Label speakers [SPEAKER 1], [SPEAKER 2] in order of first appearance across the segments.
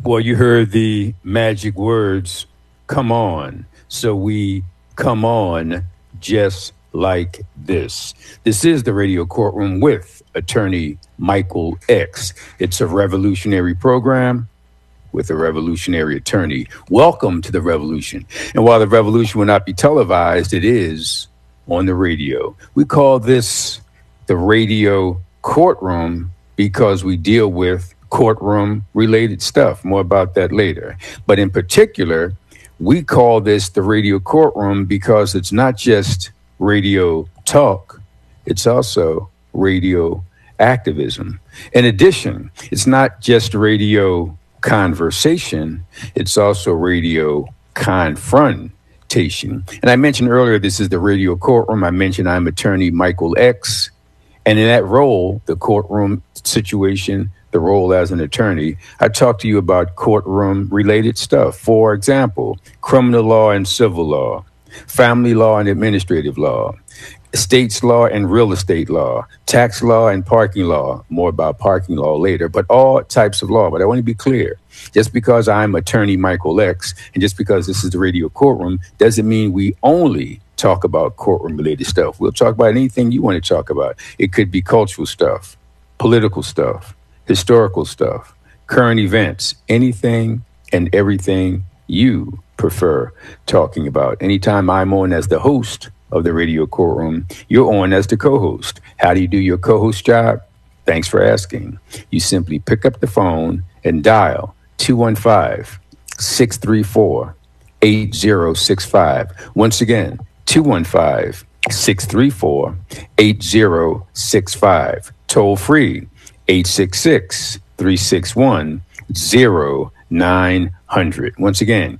[SPEAKER 1] Well, you heard the magic words, come on. So we come on just like this. This is the Radio Courtroom with attorney Michael X. It's a revolutionary program with a revolutionary attorney. Welcome to the revolution. And while the revolution will not be televised, it is on the radio. We call this the Radio Courtroom because we deal with courtroom related stuff. More about that later. But in particular, we call this the Radio Courtroom because it's not just radio talk, it's also radio activism. In addition, it's not just radio conversation, it's also radio confrontation. And I mentioned earlier, this is the Radio Courtroom. I mentioned I'm attorney Michael X. And in that role, the courtroom situation, the role as an attorney, I talk to you about courtroom related stuff. For example, criminal law and civil law, family law and administrative law, estates law and real estate law, tax law and parking law. More about parking law later, but all types of law. But I want to be clear, just because I'm attorney Michael X and just because this is the Radio Courtroom doesn't mean we only talk about courtroom related stuff. We'll talk about anything you want to talk about. It could be cultural stuff, political stuff, historical stuff, current events, anything and everything you prefer talking about. Anytime I'm on as the host of the Radio Courtroom, you're on as the co-host. How do you do your co-host job? Thanks for asking. You simply pick up the phone and dial 215-634-8065. Once again, 215-634-8065. Toll free, 866-361-0900. Once again,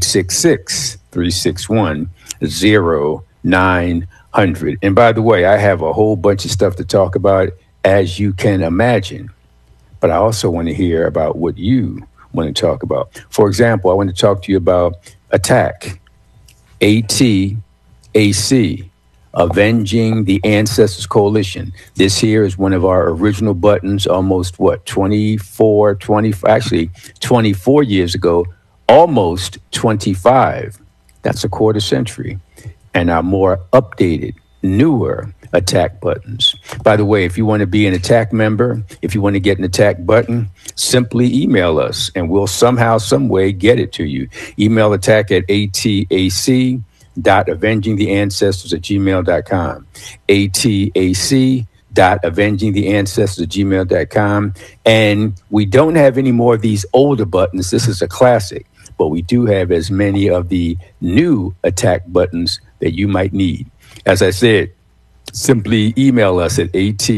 [SPEAKER 1] 866-361-0900. And by the way, I have a whole bunch of stuff to talk about, as you can imagine. But I also want to hear about what you want to talk about. For example, I want to talk to you about ATTAC, ATAC, Avenging the Ancestors Coalition. This here is one of our original buttons, almost 24 years ago, almost 25. That's a quarter century. And our more updated, newer ATTAC buttons. By the way, if you want to be an ATTAC member, if you want to get an ATTAC button, simply email us and we'll somehow, some way get it to you. Email ATTAC at atac.avengingtheancestors@gmail.com. atac.avengingtheancestors@gmail.com. And we don't have any more of these older buttons. This is a classic, but we do have as many of the new ATTAC buttons that you might need. As I said, simply email us at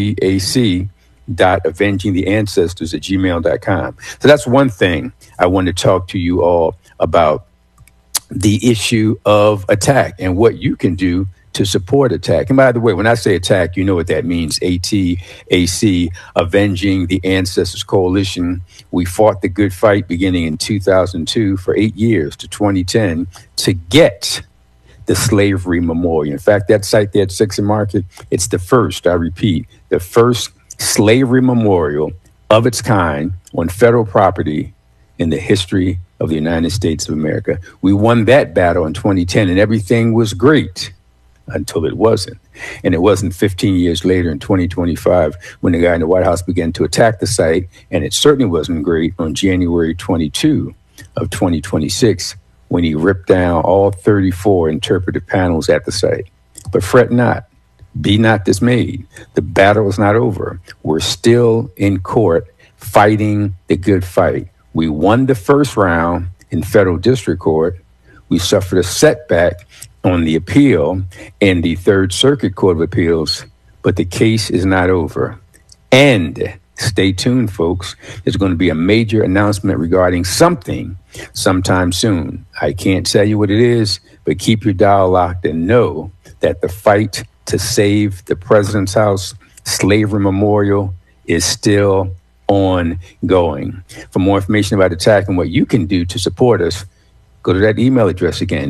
[SPEAKER 1] atac.avengingtheancestors@gmail.com. So that's one thing I want to talk to you all about, the issue of ATTAC and what you can do to support ATTAC. And by the way, when I say ATTAC, you know what that means. ATAC, Avenging the Ancestors Coalition. We fought the good fight beginning in 2002 for 8 years to 2010 to get the slavery memorial. In fact, that site there at 6th and Market, it's the first, I repeat, the first slavery memorial of its kind on federal property in the history of the United States of America. We won that battle in 2010 and everything was great until it wasn't. And it wasn't 15 years later in 2025 when the guy in the White House began to attack the site. And it certainly wasn't great on January 22 of 2026 when he ripped down all 34 interpretive panels at the site. But fret not, be not dismayed. The battle is not over. We're still in court fighting the good fight. We won the first round in federal district court. We suffered a setback on the appeal in the Third Circuit Court of Appeals, but the case is not over. And stay tuned, folks. There's going to be a major announcement regarding something sometime soon. I can't tell you what it is, but keep your dial locked and know that the fight to save the President's House Slavery Memorial is still ongoing. For more information about ATTAC and what you can do to support us, go to that email address again,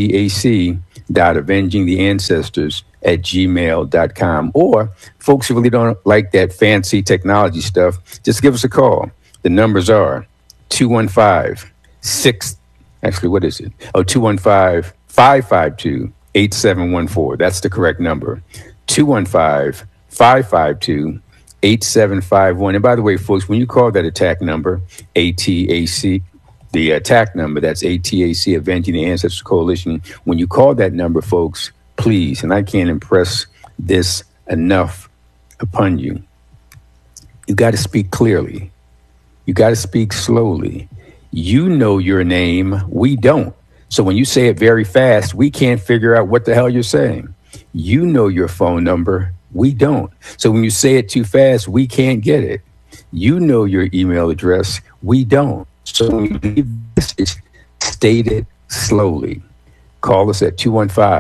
[SPEAKER 1] atac.avengingtheancestors@gmail.com. Or folks who really don't like that fancy technology stuff, just give us a call. The numbers are 215 6. Actually, what is it? Oh, 215 552 8714. That's the correct number. 215 552 8751. And by the way, folks, when you call that attack number, ATAC, the attack number, that's ATAC, Avenging the Ancestors Coalition. When you call that number, folks, please, and I can't impress this enough upon you, you got to speak clearly. You got to speak slowly. You know your name. We don't. So when you say it very fast, we can't figure out what the hell you're saying. You know your phone number. We don't. So when you say it too fast, we can't get it. You know your email address. We don't. So when you leave this message, state it slowly. Call us at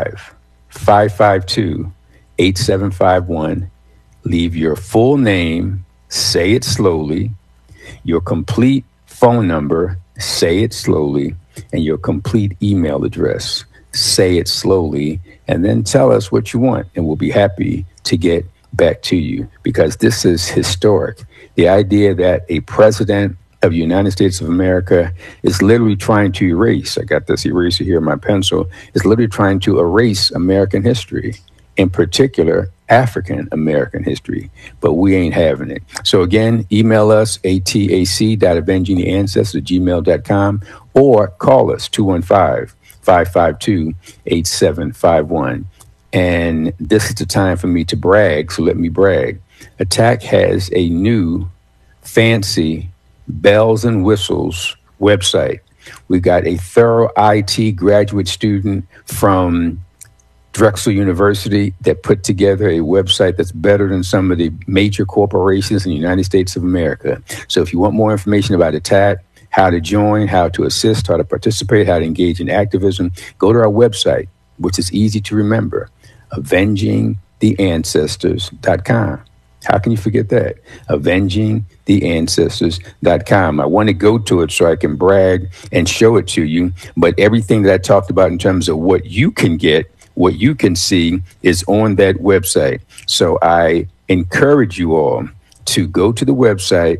[SPEAKER 1] 215-552-8751. Leave your full name. Say it slowly. Your complete phone number. Say it slowly. And your complete email address. Say it slowly. And then tell us what you want. And we'll be happy to get back to you, because this is historic. The idea that a president of the United States of America is literally trying to erase, I got this eraser here in my pencil, is literally trying to erase American history, in particular African American history, but we ain't having it. So again, email us atac.avengingtheancestors@gmail.com or call us 215-552-8751. And this is the time for me to brag, so let me brag. Attack has a new fancy bells and whistles website. We got a thorough IT graduate student from Drexel University that put together a website that's better than some of the major corporations in the United States of America. So if you want more information about Attack, how to join, how to assist, how to participate, how to engage in activism, go to our website, which is easy to remember, avengingtheancestors.com. How can you forget that? avengingtheancestors.com. I want to go to it so I can brag and show it to you. But everything that I talked about in terms of what you can get, what you can see, is on that website. So I encourage you all to go to the website,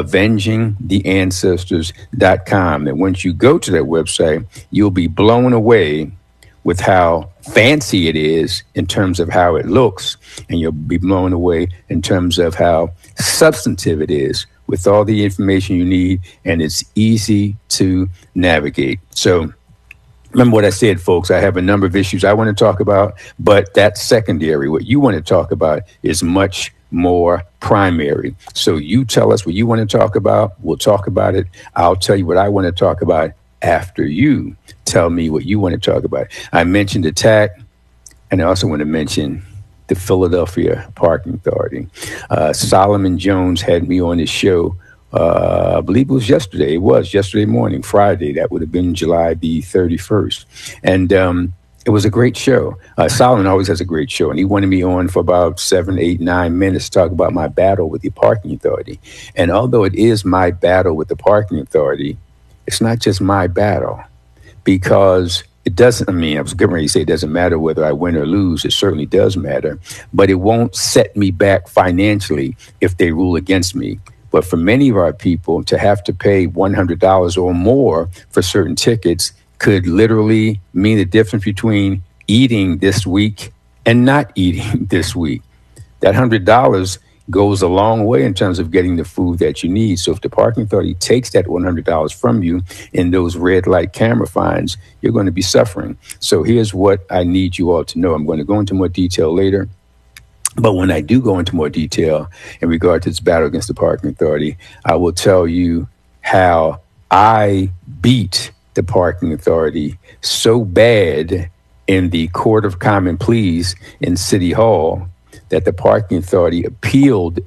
[SPEAKER 1] avengingtheancestors.com. And once you go to that website, you'll be blown away with how fancy it is in terms of how it looks. And you'll be blown away in terms of how substantive it is with all the information you need. And it's easy to navigate. So remember what I said, folks. I have a number of issues I want to talk about, but that's secondary. What you want to talk about is much more primary. So you tell us what you want to talk about. We'll talk about it. I'll tell you what I want to talk about after you tell me what you want to talk about. I mentioned Attack, and I also want to mention the Philadelphia Parking Authority. Solomon Jones had me on his show. I believe it was yesterday. It was yesterday morning, Friday. That would have been July the 31st. And it was a great show. Solomon always has a great show. And he wanted me on for about 7, 8, 9 minutes to talk about my battle with the Parking Authority. And although it is my battle with the Parking Authority, it's not just my battle, because it doesn't, I mean, I was getting ready to say it doesn't matter whether I win or lose. It certainly does matter, but it won't set me back financially if they rule against me. But for many of our people, to have to pay $100 or more for certain tickets could literally mean the difference between eating this week and not eating this week. That $100 goes a long way in terms of getting the food that you need. So if the Parking Authority takes that $100 from you in those red light camera fines, you're going to be suffering. So here's what I need you all to know. I'm going to go into more detail later. But when I do go into more detail in regard to this battle against the Parking Authority, I will tell you how I beat the Parking Authority so bad in the Court of Common Pleas in City Hall that the Parking Authority appealed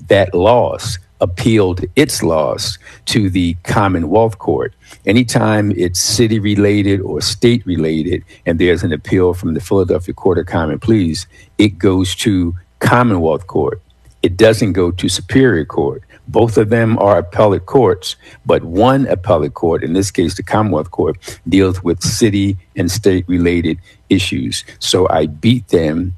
[SPEAKER 1] its loss to the Commonwealth Court. Anytime it's city related or state related, and there's an appeal from the Philadelphia Court of Common Pleas, it goes to Commonwealth Court. It doesn't go to Superior Court. Both of them are appellate courts, but one appellate court, in this case, the Commonwealth Court, deals with city and state related issues. So I beat them